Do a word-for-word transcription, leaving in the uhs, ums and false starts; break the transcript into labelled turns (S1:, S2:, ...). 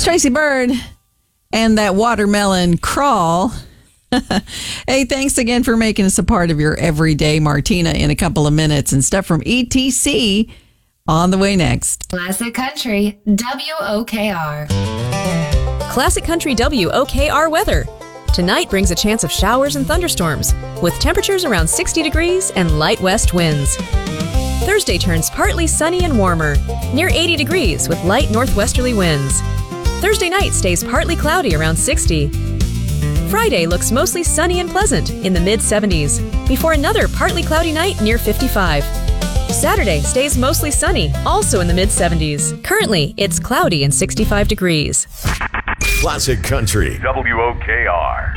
S1: It's Tracy Bird and that watermelon crawl. Hey, thanks again for making us a part of your everyday. Martina in a couple of minutes and stuff from E T C on the way next.
S2: Classic Country W O K R.
S3: Classic Country W O K R weather. Tonight brings a chance of showers and thunderstorms with temperatures around sixty degrees and light west winds. Thursday turns partly sunny and warmer, near eighty degrees with light northwesterly winds. Thursday night stays partly cloudy around sixty. Friday looks mostly sunny and pleasant in the mid seventies, before another partly cloudy night near fifty-five. Saturday stays mostly sunny, also in the mid seventies. Currently, it's cloudy and sixty-five degrees.
S4: Classic Country W O K R.